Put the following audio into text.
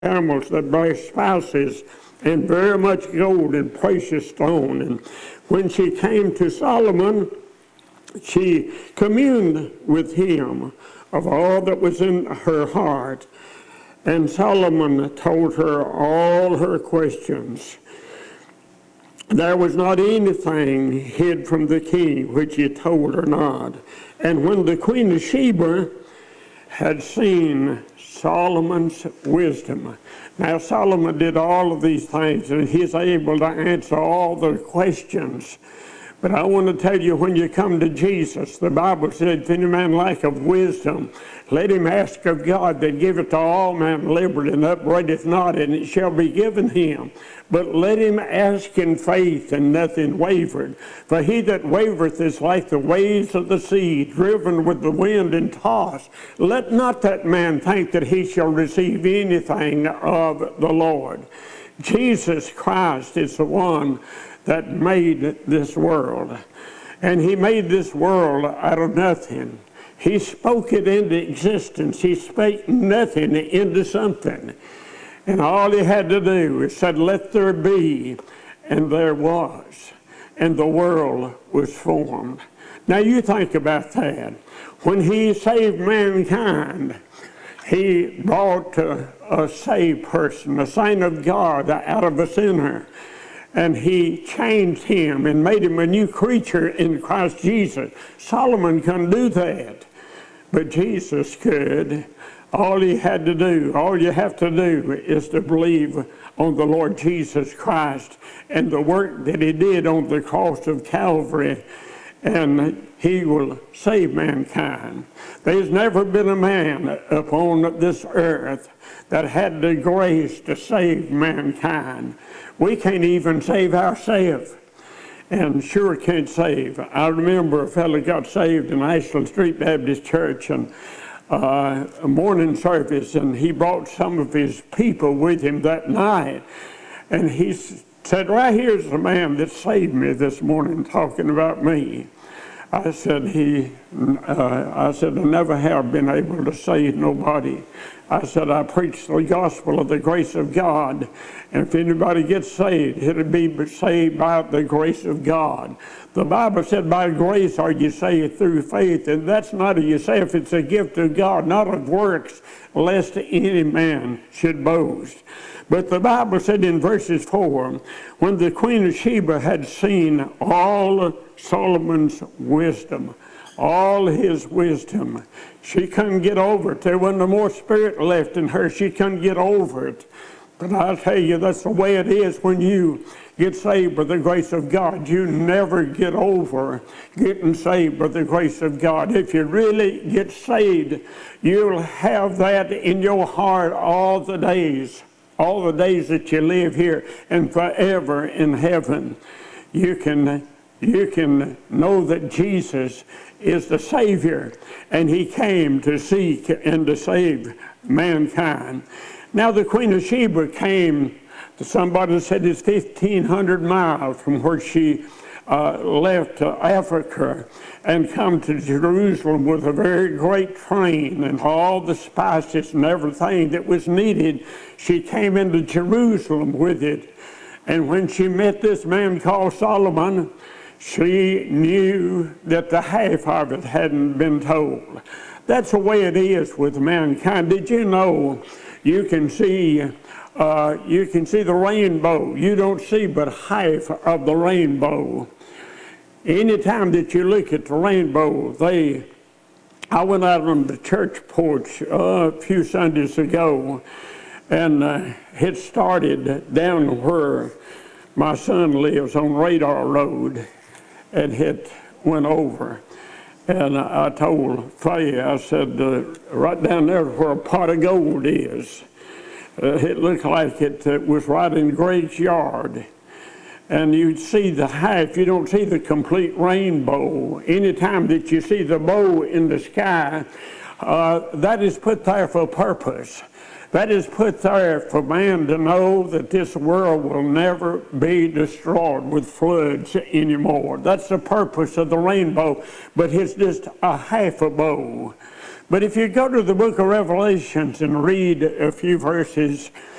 camels that bear spices and very much gold and precious stone. And when she came to Solomon, she communed with him of all that was in her heart. And Solomon told her all her questions. There was not anything hid from the king which he told her not. And when the queen of Sheba had seen Solomon's wisdom. Now Solomon did all of these things, and he's able to answer all the questions. But I want to tell you, when you come to Jesus, the Bible said, if any man lack of wisdom, let him ask of God that giveth to all men liberty and upbraideth not, and it shall be given him. But let him ask in faith and nothing wavered. For he that wavereth is like the waves of the sea, driven with the wind and tossed. Let not that man think that he shall receive anything of the Lord. Jesus Christ is the one that made this world. And he made this world out of nothing. He spoke it into existence. He spake nothing into something. And all he had to do is said, let there be, and there was. And the world was formed. Now you think about that. When he saved mankind, he brought a saved person, a saint of God, out of a sinner. And he changed him and made him a new creature in Christ Jesus. Solomon couldn't do that, but Jesus could. All he had to do, all you have to do is to believe on the Lord Jesus Christ and the work that he did on the cross of Calvary, and he will save mankind. There's never been a man upon this earth that had the grace to save mankind. We can't even save ourselves, and sure can't save. I remember a fellow got saved in Ashland Street Baptist Church, and a morning service, and he brought some of his people with him that night. And he said, right here's the man that saved me this morning, talking about me. I said, I never have been able to save nobody. I said, I preach the gospel of the grace of God. And if anybody gets saved, it'll be saved by the grace of God. The Bible said, by grace are you saved through faith. And that's not of yourself, it's a gift of God, not of works, lest any man should boast. But the Bible said in verses 4, when the queen of Sheba had seen all Solomon's wisdom, all his wisdom, she couldn't get over it. There wasn't no more spirit left in her. She couldn't get over it. But I'll tell you, that's the way it is when you get saved by the grace of God. You never get over getting saved by the grace of God. If you really get saved, you'll have that in your heart all the days that you live here, and forever in heaven. You can know that Jesus is the Savior, and he came to seek and to save mankind. Now the Queen of Sheba came to somebody that said it's 1,500 miles from where she left Africa and come to Jerusalem with a very great train and all the spices and everything that was needed. She came into Jerusalem with it. And when she met this man called Solomon, she knew that the half of it hadn't been told. That's the way it is with mankind. Did you know you can see the rainbow? You don't see but half of the rainbow. Anytime that you look at the rainbow, I went out on the church porch a few Sundays ago, and it started down where my son lives on Radar Road, and it went over. And I told Faye, I said, right down there where a pot of gold is, it looked like it was right in Greg's yard. And you see the half, you don't see the complete rainbow. Anytime that you see the bow in the sky, that is put there for a purpose. That is put there for man to know that this world will never be destroyed with floods anymore. That's the purpose of the rainbow, but it's just a half a bow. But if you go to the book of Revelations and read a few verses,